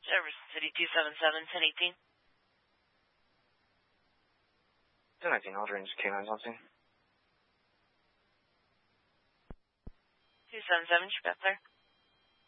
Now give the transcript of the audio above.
Jefferson City 277-1018. 1019, I'll range K9's on scene. 277, you got there?